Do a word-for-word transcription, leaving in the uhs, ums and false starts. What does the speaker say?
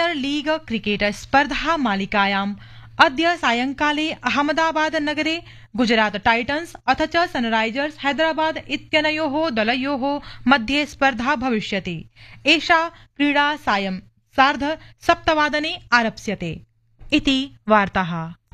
Premiere league cricket स्पर्धा मालिकायाम् अद्य सायंकाले अहमदाबाद नगरे गुजरात टाइटन्स अथ च सनराइजर्स हैदराबाद इत्यनयोः दलयोः मध्ये स्पर्धा भविष्यति। एषा क्रीडा सायं सार्ध सप्तवादने आरप्स्यते इति वार्ताः।